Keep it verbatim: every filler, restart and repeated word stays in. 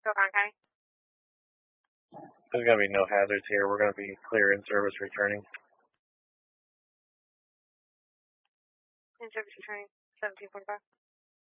Pocahontas County. There's going to be no hazards here. We're going to be clear in service returning. In service returning, seventeen forty-five.